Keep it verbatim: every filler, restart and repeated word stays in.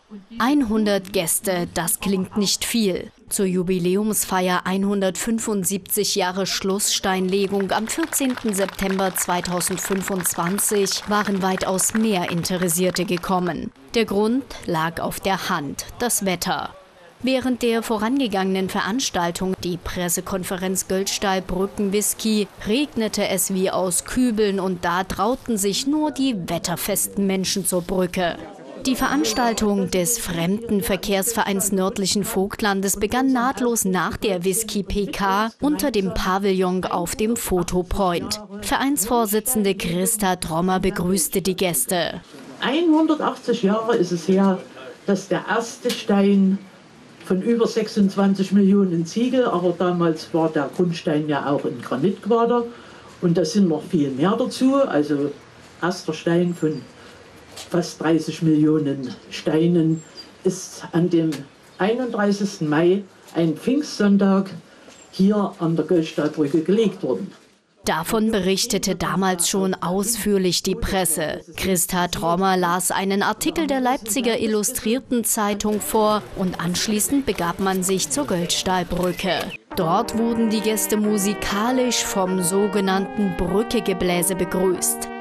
hundert Gäste, das klingt nicht viel. Zur Jubiläumsfeier hundertfünfundsiebzig Jahre Schlusssteinlegung am vierzehnten September zweitausendfünfundzwanzig waren weitaus mehr Interessierte gekommen. Der Grund lag auf der Hand, das Wetter. Während der vorangegangenen Veranstaltung, die Pressekonferenz Göldstahl-Brücken-Whisky, regnete es wie aus Kübeln und da trauten sich nur die wetterfesten Menschen zur Brücke. Die Veranstaltung des Fremdenverkehrsvereins Nördlichen Vogtlandes begann nahtlos nach der Whisky-P K unter dem Pavillon auf dem Fotopoint. Vereinsvorsitzende Christa Trommer begrüßte die Gäste. hundertachtzig Jahre ist es her, dass der erste Stein von über sechsundzwanzig Millionen Ziegel, aber damals war der Grundstein ja auch in Granitquader und da sind noch viel mehr dazu, also erster Stein von fast dreißig Millionen Steinen ist an dem einunddreißigsten Mai, ein Pfingstsonntag, hier an der Göldstahlbrücke gelegt worden. Davon berichtete damals schon ausführlich die Presse. Christa Trommer las einen Artikel der Leipziger Illustrierten Zeitung vor und anschließend begab man sich zur Göldstahlbrücke. Dort wurden die Gäste musikalisch vom sogenannten Brückegebläse begrüßt.